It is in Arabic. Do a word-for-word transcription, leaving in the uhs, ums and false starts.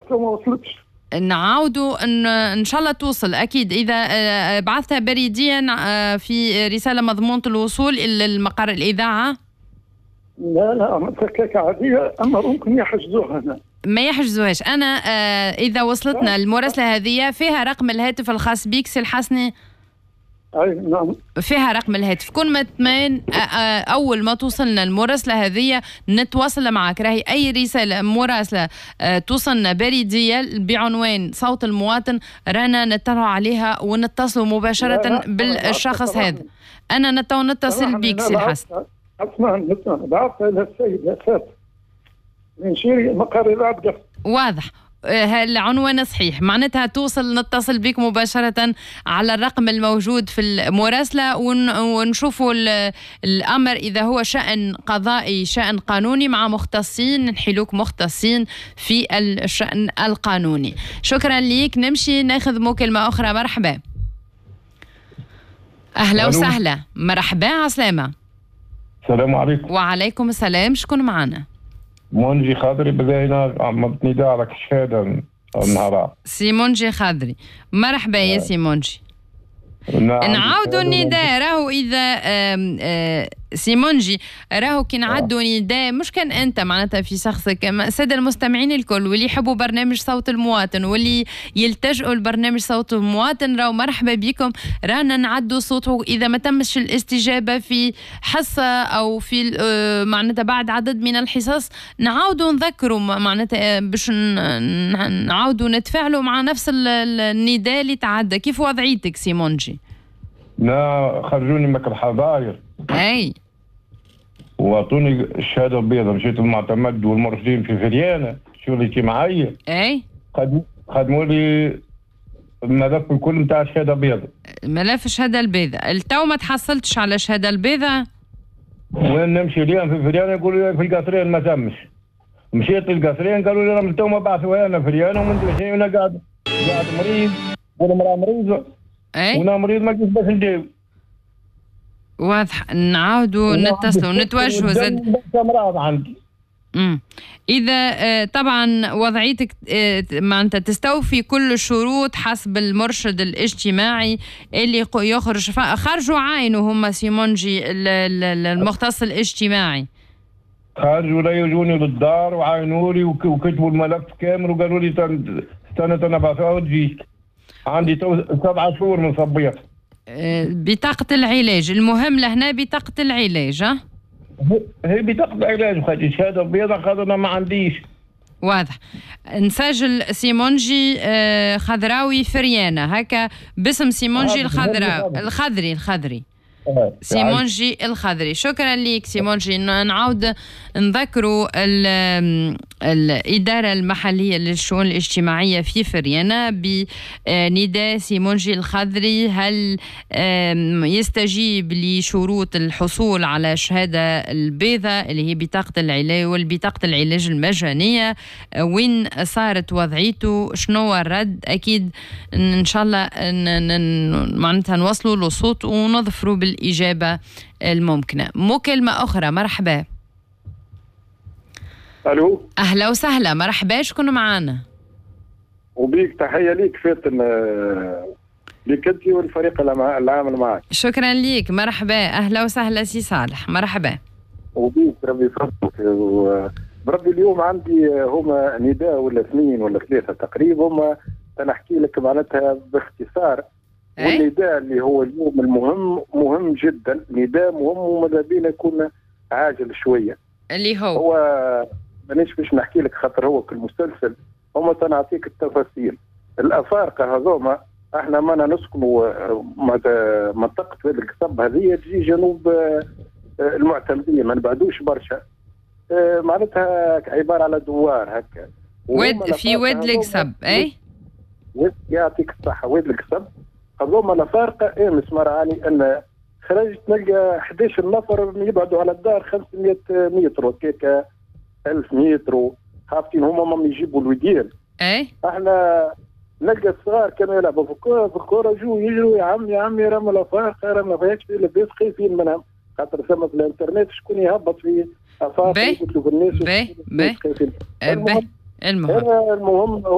بعثتها وما وصلتش. نعاودوا ان ان شاء الله توصل اكيد. اذا بعثتها بريديا في رساله مضمونه الوصول الى المقر الاذاعه. لا لا سكاكه عاديه، اما ممكن يحجزوها. هنا ما يحجزوهاش. انا اذا وصلتنا المراسله هذه فيها رقم الهاتف الخاص بيك سي الحسني. اي نعم فيها رقم الهاتف. كل ما تمان اول ما توصلنا المراسله هذه نتواصل معك. راهي اي رساله مراسله توصلنا بريديه بعنوان صوت المواطن رانا نطلعوا عليها ونتصلوا مباشره بالشخص هذا. انا نتو نتصل بيك سي الحسن. اسمع اسمع بعثت الى السيد اسات من شيري مقر العبد. واضح. العنوان صحيح، معناتها توصل نتصل بك مباشرة على الرقم الموجود في المراسلة ونشوفوا الأمر إذا هو شأن قضائي شأن قانوني مع مختصين نحيلوك مختصين في الشأن القانوني. شكرا ليك. نمشي ناخذ مكالمة أخرى. مرحبا. أهلا وسهلا. مرحبا. عسلامة. السلام عليكم. وعليكم السلام. شكون معنا؟ منجي خضري بدينا عملتني دارك الشهاده النهار. سي منجي خضري. مرحبا يا سي منجي. نعاودوا النداء. راهو اذا آم آم سي منجي راهو كي نعدوا نداء مش كان انت معناتها في شخصك، الساده المستمعين الكل واللي يحبوا برنامج صوت المواطن واللي يلتجئوا لبرنامج صوت المواطن راهو مرحبا بكم. رانا نعدوا صوته اذا ما تمش الاستجابه في حصه او في معناتها بعد عدد من الحصص نعاودوا نذكروا معناتها باش نعاودوا نتفاعلوا مع نفس النداء اللي تعدى. كيف وضعيتك سي منجي؟ لا خرجوني مك الحظاير. اي واعطوني الشهاده البيضاء. مشيت المعتمد والمرشدين في فريانه شغلتي معايا. اي خدموا لي الملف الكل نتاع الشهاده البيضاء. ملف الشهاده البيضاء. التو ما تحصلتش على الشهاده البيضاء؟ وين نمشي اليوم في فريانه يقولوا لي في القصرين ما تمش. مشيت للقصرين قالوا لي راهم التو ما بعثوا لنا فريانه ومن شيء وانا قاعد قاعد مريض وانا مريض اي وانا مريض ما كنت باش نداوي. واضح. نعاودوا نتصلوا نتواجهوا زاد. عندي. امم اذا آه طبعا وضعيتك آه معناتها تستوفي كل الشروط حسب المرشد الاجتماعي اللي يخرج. خرجوا عينوا هم سي منجي المختص الاجتماعي. خرجوا لا يجوني للدار وعاينوا لي وكتبوا الملف كامل وقالوا لي استنى تنبعثوها وتجيك. عندي سبعة شهور من صبيت. بطاقة العلاج المهم لهنا بطاقة العلاج. ها هي بطاقة العلاج خدي الشهادة البيضاء خاطر ما عنديش. واضح. نسجل سيمونجي خضراوي فريانة هكا باسم سيمونجي الخضراوي الخضري الخضري سيمونجي الخضري. شكرا لك سيمونجي. نعاود نذكروا الإدارة المحلية للشؤون الاجتماعية في فريانة بنداء سيمونجي الخضري هل يستجيب لشروط الحصول على شهادة البيضاء اللي هي بطاقة العلاج والبطاقة العلاج المجانية. وين صارت وضعيته؟ شنو الرد؟ أكيد إن شاء الله معناتها نوصلوا له صوت ونظفروا بالإجابة الممكنة. مكالمة أخرى. مرحبا. الو اهلا وسهلا. مرحبا. شكون معانا؟ وبيك تحيه ليك فاتن ليك انت والفريق العامل معك. شكرا ليك. مرحبا. اهلا وسهلا سي صالح. مرحبا. وبيك ربي يفضلك. بربي اليوم عندي هما نداء ولا اثنين ولا ثلاثه تقريبا. هما سنحكي لك معناتها باختصار. والنداء اللي هو اليوم المهم مهم جدا. نداء مهم وماذا بينا يكون عاجل شويه. اللي هو هو مانيش باش نحكي لك خاطر هو كالمسلسل. هما سنعطيك التفاصيل. الافارقه هذوما احنا مانا نسكنوا منطقه واد القصب هذه تجي جنوب المعتمديه ما نبعدوش برشا. معناتها عباره على دوار هكا واد في واد القصب. اي يعطيك الصحه. واد القصب هذوما الافارقه ايه مسمراني ان خرجت نلقى احد عشر نفر يبعدوا على الدار خمسمية متر وكيكا ألف متر حاطين هما ما يجيبوا الوديان. اي احنا نلقى الصغار كانوا يلعبوا في الكوره في الكوره جو يجروا يا عمي يا عمي رموا الافارقه رموا فيهاش في لباس خايفين منهم خاطر ثم في الانترنت شكون يهبط في افارقه يقتلوا بالناس باهي باهي المهم المهم